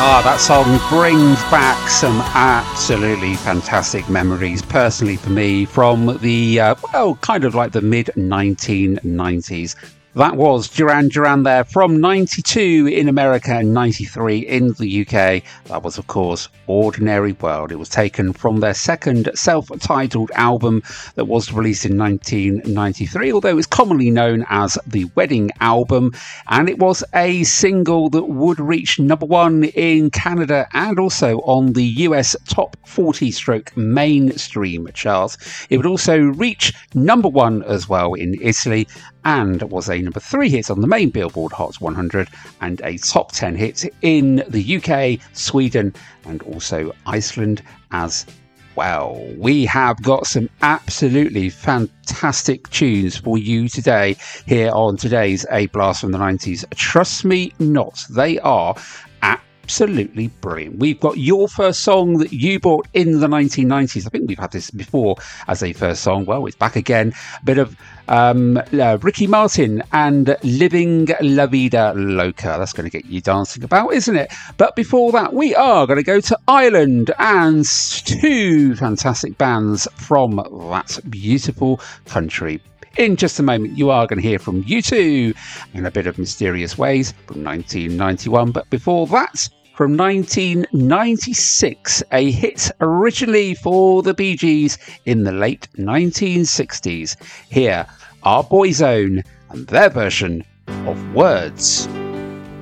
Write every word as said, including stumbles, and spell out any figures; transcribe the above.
Ah, that song brings back some absolutely fantastic memories, personally for me, from the, uh, well, kind of like the mid nineteen nineties. That was Duran Duran there from ninety-two in America and ninety-three in the U K. That was, of course, Ordinary World. It was taken from their second self-titled album that was released in nineteen ninety-three, although it's commonly known as the Wedding Album. And it was a single that would reach number one in Canada and also on the U S top forty stroke mainstream charts. It would also reach number one as well in Italy and was a number three hit on the main Billboard Hot one hundred and a top ten hit in the U K, Sweden and also Iceland as well. We have got some absolutely fantastic tunes for you today here on today's A Blast from the nineties. Trust me not, they are absolutely brilliant. We've got your first song that you bought in the nineteen nineties. I think we've had this before as a first song. Well, it's back again. A bit of um, uh, Ricky Martin and Living La Vida Loca. That's going to get you dancing about, isn't it? But before that, we are going to go to Ireland and two fantastic bands from that beautiful country. In just a moment, you are going to hear from U two in a bit of Mysterious Ways from nineteen ninety-one. But before that, from nineteen ninety-six, a hit originally for the Bee Gees in the late nineteen sixties. Here are Boyzone and their version of Words.